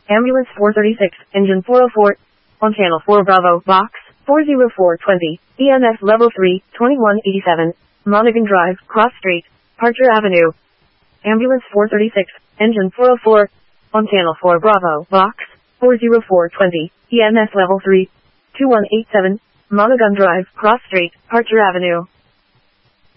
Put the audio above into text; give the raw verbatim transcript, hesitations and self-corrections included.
Ambulance four thirty-six, engine four oh four, on channel four Bravo, box four oh four twenty, E M S level three, twenty-one eighty-seven, Monaghan Drive, Cross Street, Archer Avenue. Ambulance four thirty-six, engine four oh four, on channel four Bravo, box four oh four twenty, E M S level three, twenty-one eighty-seven, Monaghan Drive, Cross Street, Archer Avenue.